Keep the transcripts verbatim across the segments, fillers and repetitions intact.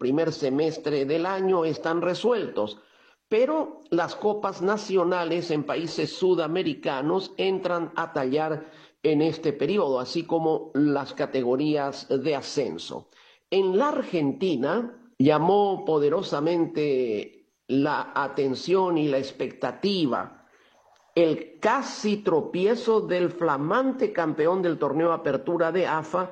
primer semestre del año están resueltos, pero las copas nacionales en países sudamericanos entran a tallar en este periodo, así como las categorías de ascenso. En la Argentina llamó poderosamente la atención y la expectativa el casi tropiezo del flamante campeón del torneo Apertura de A F A,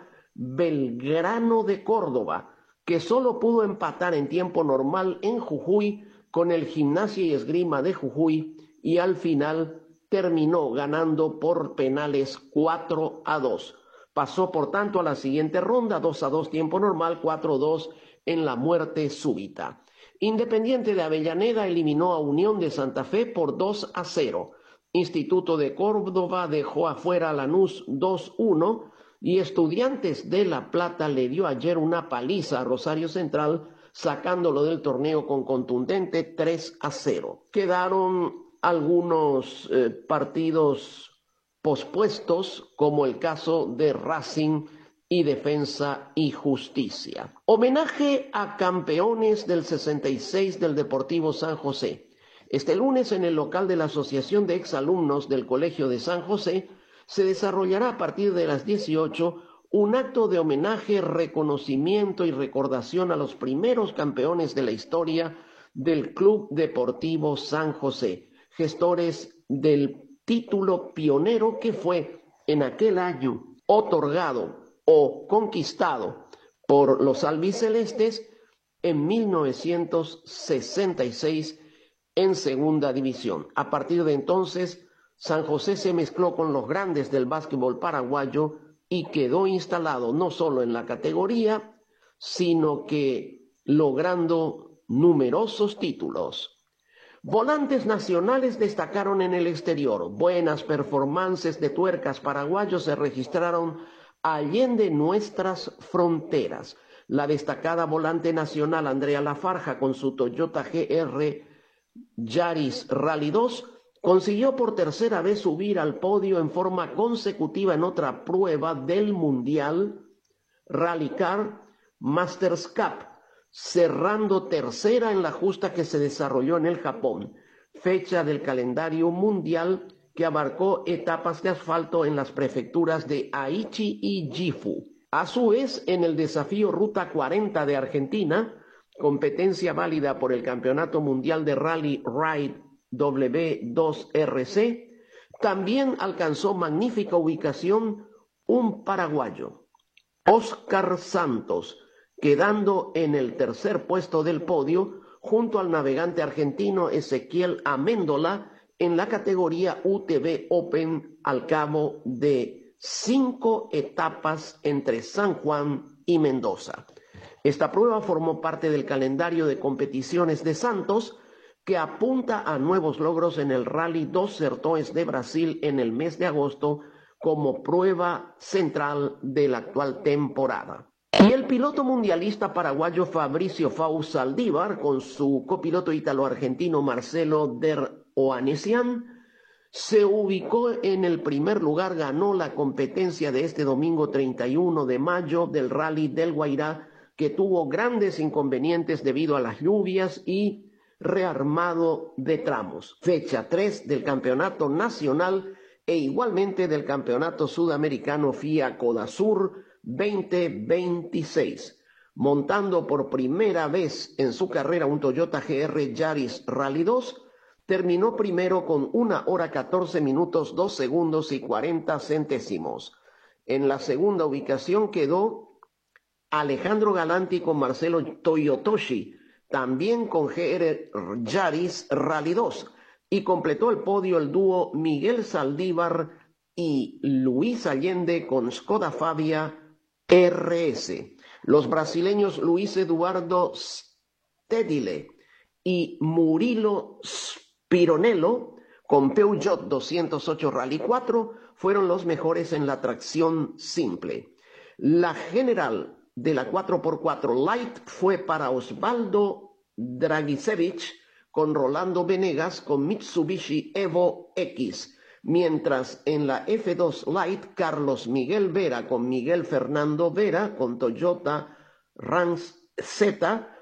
Belgrano de Córdoba, que solo pudo empatar en tiempo normal en Jujuy con el Gimnasia y Esgrima de Jujuy y al final terminó ganando por penales cuatro a dos. Pasó por tanto a la siguiente ronda, dos a dos tiempo normal, cuatro a dos en la muerte súbita. Independiente de Avellaneda eliminó a Unión de Santa Fe por dos a cero. Instituto de Córdoba dejó afuera a Lanús dos uno y Estudiantes de La Plata le dio ayer una paliza a Rosario Central, sacándolo del torneo con contundente tres a cero. Quedaron algunos eh, partidos pospuestos, como el caso de Racing y Defensa y Justicia. Homenaje a campeones del sesenta y seis del Deportivo San José. Este lunes en el local de la Asociación de Exalumnos del Colegio de San José se desarrollará a partir de las dieciocho un acto de homenaje, reconocimiento y recordación a los primeros campeones de la historia del Club Deportivo San José, gestores del título pionero que fue en aquel año otorgado o conquistado por los albicelestes en mil novecientos sesenta y seis en segunda división. A partir de entonces, San José se mezcló con los grandes del básquetbol paraguayo y quedó instalado no solo en la categoría, sino que logrando numerosos títulos. Volantes nacionales destacaron en el exterior. Buenas performances de tuercas paraguayos se registraron allende nuestras fronteras. La destacada volante nacional Andrea Lafarja con su Toyota G R Yaris Rally dos consiguió por tercera vez subir al podio en forma consecutiva en otra prueba del Mundial Rally Car Masters Cup, cerrando tercera en la justa que se desarrolló en el Japón, fecha del calendario mundial que abarcó etapas de asfalto en las prefecturas de Aichi y Gifu. A su vez, en el desafío Ruta cuarenta de Argentina, competencia válida por el Campeonato Mundial de Rally Ride W dos R C, también alcanzó magnífica ubicación un paraguayo, Óscar Santos, quedando en el tercer puesto del podio junto al navegante argentino Ezequiel Améndola en la categoría U T V Open al cabo de cinco etapas entre San Juan y Mendoza. Esta prueba formó parte del calendario de competiciones de Santos, que apunta a nuevos logros en el Rally dos Sertões de Brasil en el mes de agosto como prueba central de la actual temporada. Y el piloto mundialista paraguayo Fabricio Fau Saldívar, con su copiloto ítalo-argentino Marcelo Der Oanesian, se ubicó en el primer lugar, ganó la competencia de este domingo treinta y uno de mayo del Rally del Guairá, que tuvo grandes inconvenientes debido a las lluvias y rearmado de tramos. Fecha tres del Campeonato Nacional e igualmente del Campeonato Sudamericano FIA Codasur veinte veintiséis. Montando por primera vez en su carrera un Toyota G R Yaris Rally dos, terminó primero con una hora catorce minutos dos segundos y cuarenta centésimos. En la segunda ubicación quedó Alejandro Galanti con Marcelo Toyotoshi, también con G R Yaris Rally dos, y completó el podio el dúo Miguel Saldívar y Luis Allende con Skoda Fabia R S. Los brasileños Luis Eduardo Stedile y Murilo Spironello con Peugeot doscientos ocho Rally cuatro fueron los mejores en la tracción simple. La general de la cuatro por cuatro Light fue para Osvaldo Dragisevich con Rolando Venegas con Mitsubishi Evo X, mientras en la F dos Light Carlos Miguel Vera con Miguel Fernando Vera con Toyota Rans Z